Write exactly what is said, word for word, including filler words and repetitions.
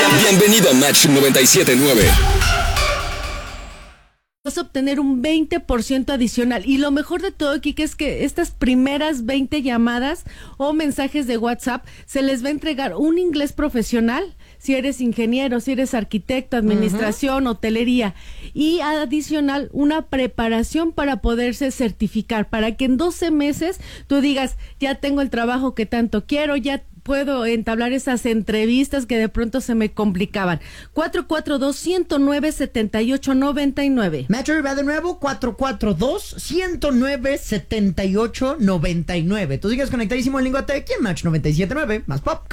Bienvenido a Match noventa y siete punto nueve. Vas a obtener un veinte por ciento adicional. Y lo mejor de todo, Kike, es que estas primeras veinte llamadas o mensajes de WhatsApp se les va a entregar un inglés profesional, si eres ingeniero, si eres arquitecto, administración, uh-huh. hotelería, y adicional una preparación para poderse certificar, para que en doce meses tú digas, ya tengo el trabajo que tanto quiero, ya puedo entablar esas entrevistas que de pronto se me complicaban. cuatro cuatro dos, uno cero nueve, siete ocho nueve nueve. Metro va de nuevo, cuatro cuatro dos, uno cero nueve, siete ocho nueve nueve. Tú sigues conectadísimo en Lingote aquí en Match noventa y siete punto nueve, más pop.